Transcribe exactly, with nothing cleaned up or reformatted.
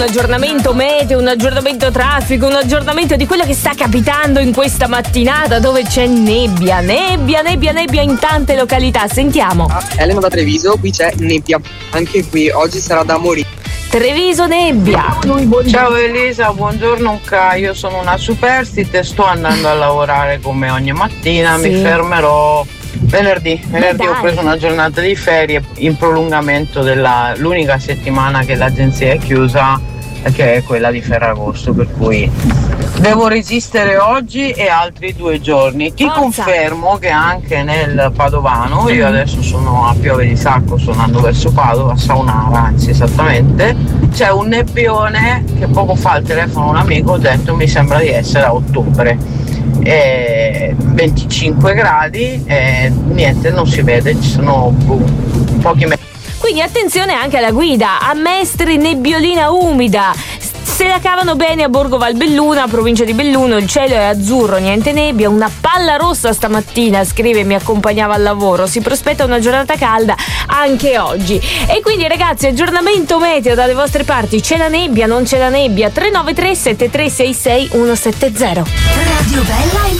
Un aggiornamento meteo, un aggiornamento traffico, un aggiornamento di quello che sta capitando in questa mattinata dove c'è nebbia, nebbia, nebbia, nebbia in tante località. Sentiamo. Elena da Treviso, qui c'è nebbia. Anche qui oggi sarà da morire. Treviso nebbia. Ciao Elisa, buongiorno Ca, io sono una superstite, sto andando a lavorare come ogni mattina, Sì. mi fermerò venerdì. Venerdì Ma ho dai. preso una giornata di ferie in prolungamento della l'unica settimana che l'agenzia è chiusa, che è quella di Ferragosto, per cui devo resistere oggi e altri due giorni. Ti Forza. confermo che anche nel Padovano, io adesso sono a Piove di Sacco, sto andando verso Padova, a Saunara anzi esattamente, c'è un nebbione che poco fa al telefono un amico ho detto mi sembra di essere a ottobre. E venticinque gradi e niente, non si vede, ci sono boh, pochi metri. Quindi attenzione anche alla guida, a Mestre nebbiolina umida. Se la cavano bene a Borgo Valbelluna, provincia di Belluno, il cielo è azzurro, niente nebbia, una palla rossa stamattina, scrive, mi accompagnava al lavoro, si prospetta una giornata calda anche oggi. E quindi ragazzi, aggiornamento meteo dalle vostre parti, c'è la nebbia, non c'è la nebbia, tre nove tre sette tre sei sei uno sette zero. Radio Bella in